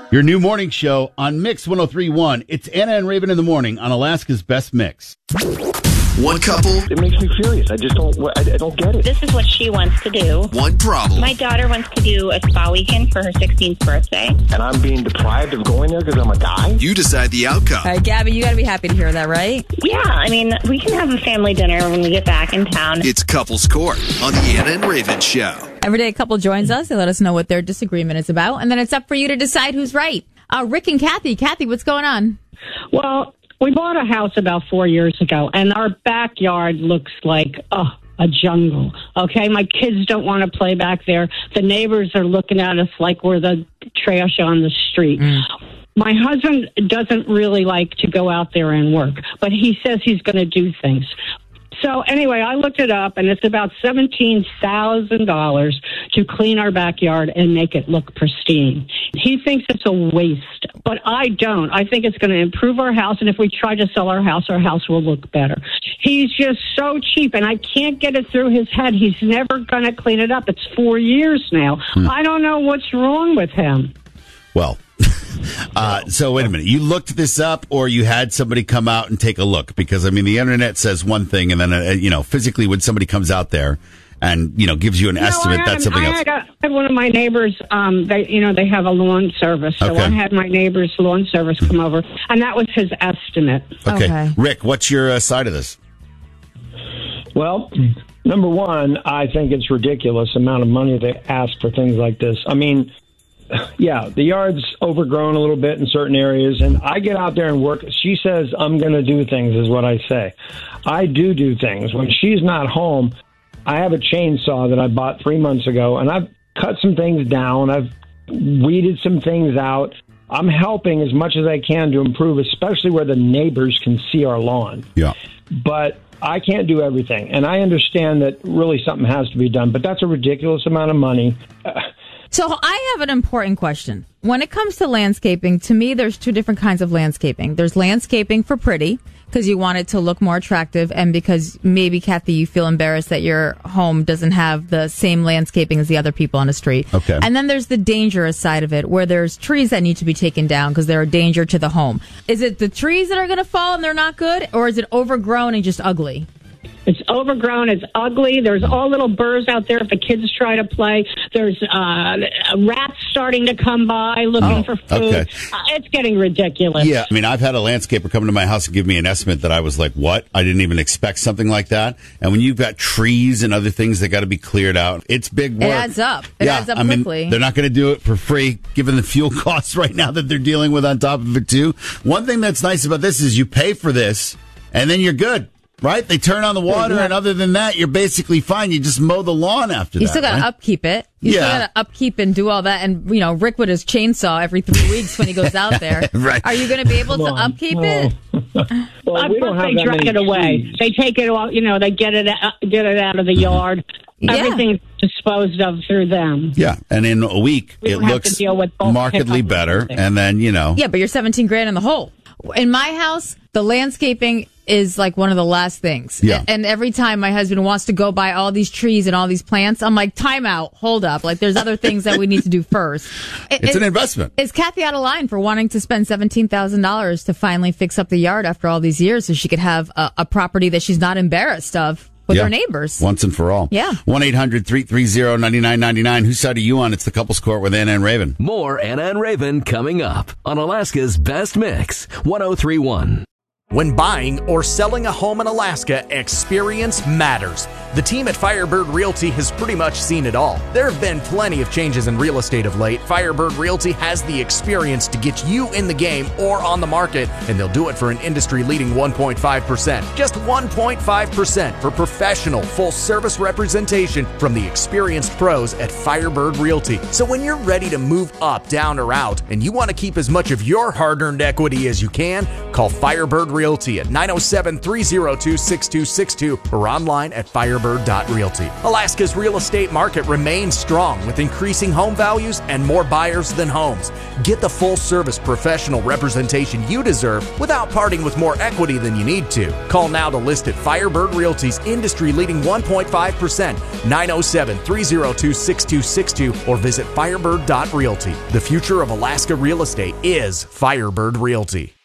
Your new morning show on Mix 103.1. It's Anna and Raven in the morning on Alaska's Best Mix. One couple. It makes me furious. I don't get it. This is what she wants to do. One problem. My daughter wants to do a spa weekend for her 16th birthday. And I'm being deprived of going there because I'm a guy? You decide the outcome. All right, Gabby, you got to be happy to hear that, right? Yeah, I mean, we can have a family dinner when we get back in town. It's Couples Court on the Anna and Raven Show. Every day a couple joins us. They let us know what their disagreement is about. And then it's up for you to decide who's right. Rick and Kathy. Kathy, what's going on? Well, we bought a house about 4 years ago, and our backyard looks like a jungle. Okay, my kids don't want to play back there. The neighbors are looking at us like we're the trash on the street. My husband doesn't really like to go out there and work, but he says he's going to do things. So anyway, I looked it up, and it's about $17,000 to clean our backyard and make it look pristine. He thinks it's a waste, but I don't. I think it's going to improve our house, and if we try to sell our house will look better. He's just so cheap, and I can't get it through his head. He's never going to clean it up. It's 4 years now. I don't know what's wrong with him. Well, so wait a minute. You looked this up, or you had somebody come out and take a look? Because, I mean, the internet says one thing, and then, physically when somebody comes out there and, gives you an estimate, that's something else. I had one of my neighbors, they have a lawn service. So Okay. I had my neighbor's lawn service come over, and that was his estimate. Okay. Rick, what's your side of this? Well, number one, I think it's ridiculous amount of money they ask for things like this. I mean, yeah, the yard's overgrown a little bit in certain areas, and I get out there and work. She says, I'm going to do things, is what I say. I do things. When she's not home, I have a chainsaw that I bought 3 months ago, and I've cut some things down. I've weeded some things out. I'm helping as much as I can to improve, especially where the neighbors can see our lawn. Yeah. But I can't do everything, and I understand that really something has to be done, but that's a ridiculous amount of money. So I have an important question. When it comes to landscaping, to me, there's two different kinds of landscaping. There's landscaping for pretty, because you want it to look more attractive, and because maybe, Kathy, you feel embarrassed that your home doesn't have the same landscaping as the other people on the street. Okay. And then there's the dangerous side of it, where there's trees that need to be taken down because they're a danger to the home. Is it the trees that are going to fall and they're not good, or is it overgrown and just ugly? It's overgrown. It's ugly. There's all little burrs out there if the kids try to play. There's rats starting to come by looking for food. Okay. It's getting ridiculous. Yeah, I mean, I've had a landscaper come to my house and give me an estimate that I was like, what? I didn't even expect something like that. And when you've got trees and other things that got to be cleared out, it's big work. It adds up. It adds up quickly. Mean, they're not going to do it for free, given the fuel costs right now that they're dealing with on top of it, too. One thing that's nice about this is you pay for this, and then you're good. Right? They turn on the water, and other than that, you're basically fine. You just mow the lawn after that. You still got to upkeep it. You still got to upkeep and do all that. And, Rick with his chainsaw every 3 weeks when he goes out there. Right. Are you going to be able to upkeep it? Well, we don't have they that drag many it away. trees. They take it all, they get it out of the yard. Yeah. Everything's disposed of through them. Yeah, and in a week, We it don't have looks to deal with both markedly pickup better. and And then, Yeah, but you're $17,000 in the hole. In my house, the landscaping is like one of the last things. Yeah. And every time my husband wants to go buy all these trees and all these plants, I'm like, time out, hold up. Like, there's other things that we need to do first. it's an investment. Is Kathy out of line for wanting to spend $17,000 to finally fix up the yard after all these years so she could have a property that she's not embarrassed of with her neighbors? Once and for all. Yeah. 1-800-330-9999. Whose side are you on? It's the Couples Court with Anna and Raven. More Anna and Raven coming up on Alaska's Best Mix, 103.1. When buying or selling a home in Alaska, experience matters. The team at Firebird Realty has pretty much seen it all. There have been plenty of changes in real estate of late. Firebird Realty has the experience to get you in the game or on the market, and they'll do it for an industry-leading 1.5%. Just 1.5% for professional, full-service representation from the experienced pros at Firebird Realty. So when you're ready to move up, down, or out, and you want to keep as much of your hard-earned equity as you can, call Firebird Realty at 907-302-6262 or online at firebird.com. Firebird.Realty. Alaska's real estate market remains strong with increasing home values and more buyers than homes. Get the full-service professional representation you deserve without parting with more equity than you need to. Call now to list at Firebird Realty's industry-leading 1.5%, 907-302-6262, or visit Firebird.Realty. The future of Alaska real estate is Firebird Realty.